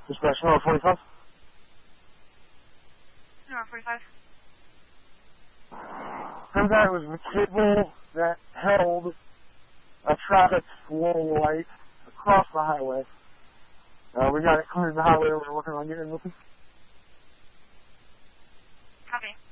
Dispatch, North 45. North 45. Turns out it was the cable that held a traffic flow light across the highway. We got it cleared the highway. We're working on getting it moving. Copy.